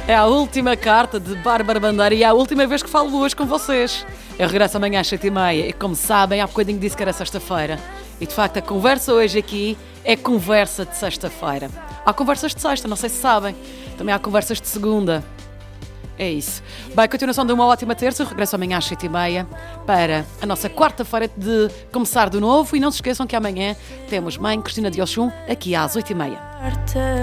É a última carta de Bárbara Bandeira e é a última vez que falo hoje com vocês. Eu regresso amanhã às 7h30 e, como sabem, há bocadinho disse que era sexta-feira. E, de facto, a conversa hoje aqui é conversa de sexta-feira. Há conversas de sexta, não sei se sabem. Também há conversas de segunda. É isso. Bem, continuação de uma ótima terça. Eu regresso amanhã às 7h30 para a nossa quarta-feira de começar de novo. E não se esqueçam que amanhã temos Mãe Cristina de Oxum aqui às 8h30.